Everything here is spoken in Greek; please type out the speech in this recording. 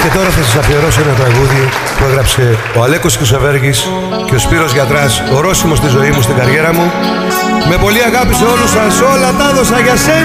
Και τώρα θα σας αφιερώσω ένα τραγούδι που έγραψε ο Αλέκος Χρυσοβέργης και ο Σπύρος Γιατράς, ορόσημο στη ζωή μου, στην καριέρα μου. Με πολύ αγάπη σε όλους σας, όλα τα έδωσα για σένα.